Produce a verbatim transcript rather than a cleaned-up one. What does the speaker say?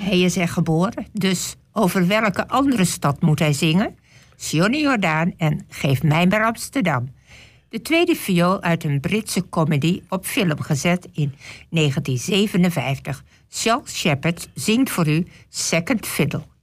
Hij is er geboren, dus over welke andere stad moet hij zingen? Johnny Jordaan en Geef mij maar Amsterdam. De tweede viool uit een Britse comedy op film gezet in negentien zevenenvijftig. Charles Shepard zingt voor u Second Fiddle.